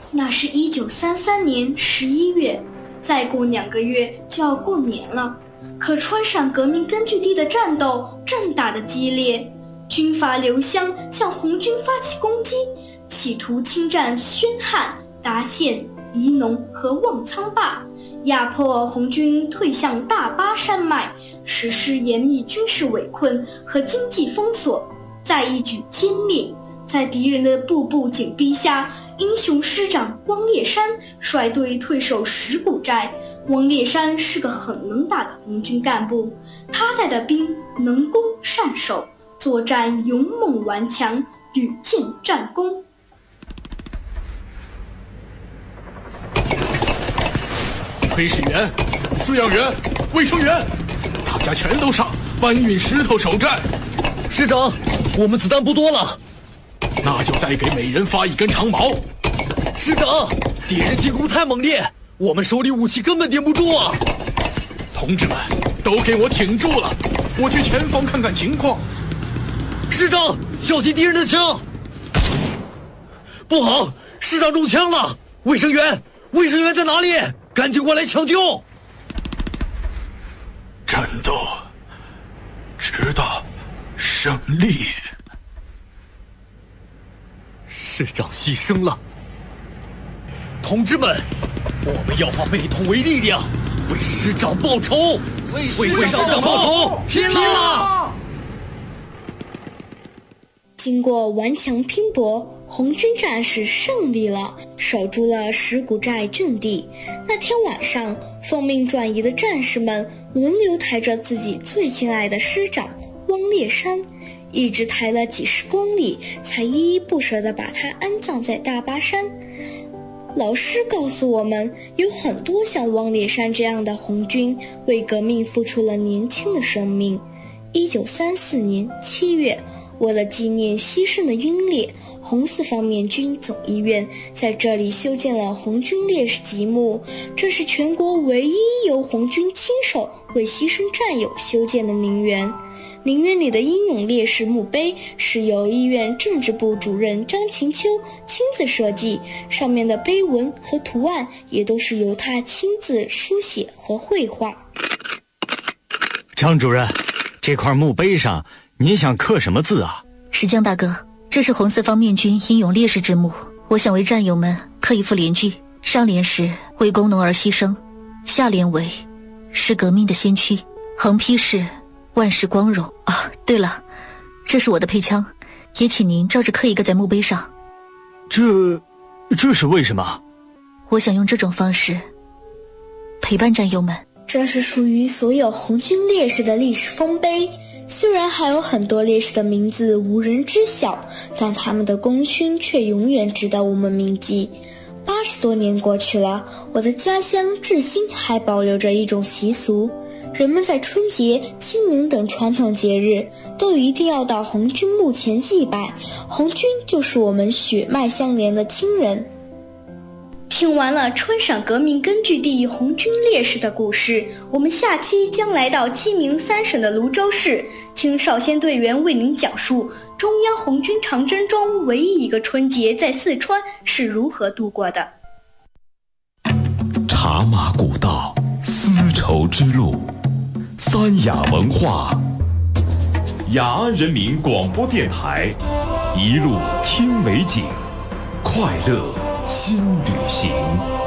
那是1933年11月，再过2个月就要过年了。可川陕革命根据地的战斗正打得激烈，军阀刘湘向红军发起攻击，企图侵占宣汉、达县、宜农和望苍坝，压迫红军退向大巴山脉，实施严密军事围困和经济封锁，再一举歼灭。在敌人的步步紧逼下，英雄师长汪烈山率队退守石鼓寨。汪烈山是个很能打的红军干部，他带的兵能攻善守，作战勇猛顽强，屡建战功。 炊事员、饲养员、卫生员，大家全都上，搬运石头守寨。 师长，我们子弹不多了。 那就再给每人发1根长矛。 师长，敌人进攻太猛烈，我们手里武器根本顶不住啊！ 同志们，都给我挺住了，我去前方看看情况。 师长，小心敌人的枪！不好，师长中枪了！卫生员在哪里？赶紧过来抢救！ 战斗直到胜利。 师长牺牲了，同志们，我们要化悲痛为力量，为师长报仇！为师长报仇！拼了！ 经过顽强拼搏，红军战士胜利了，守住了石鼓寨阵地。那天晚上，奉命转移的战士们轮流抬着自己最敬爱的师长汪烈山，一直抬了几10公里，才依依不舍地把他安葬在大巴山。老师告诉我们，有很多像汪烈山这样的红军为革命付出了年轻的生命。1934年7月，为了纪念牺牲的英烈，红四方面军总医院在这里修建了红军烈士级墓，这是全国唯一由红军亲手为牺牲战友修建的陵园。陵园里的英勇烈士墓碑是由医院政治部主任张琴秋亲自设计，上面的碑文和图案也都是由他亲自书写和绘画。 张主任，这块墓碑上您想刻什么字啊？ 石江大哥，这是红四方面军英勇烈士之墓，我想为战友们刻一副联句，上联是为工农而牺牲，下联为是革命的先驱，横批是万世光荣。啊，对了，这是我的配枪，也请您照着刻一个在墓碑上。 这是为什么？ 我想用这种方式陪伴战友们。 这是属于所有红军烈士的历史丰碑，虽然还有很多烈士的名字无人知晓，但他们的功勋却永远值得我们铭记。80多年过去了，我的家乡至今还保留着一种习俗，人们在春节、清明等传统节日都一定要到红军墓前祭拜，红军就是我们血脉相连的亲人。听完了川陕革命根据地红军烈士的故事，我们下期将来到鸡鸣3省的泸州市，听少先队员为您讲述中央红军长征中唯一一个春节在四川是如何度过的。 茶马古道，丝绸之路，三雅文化，雅安人民广播电台，一路听美景，快乐新旅行。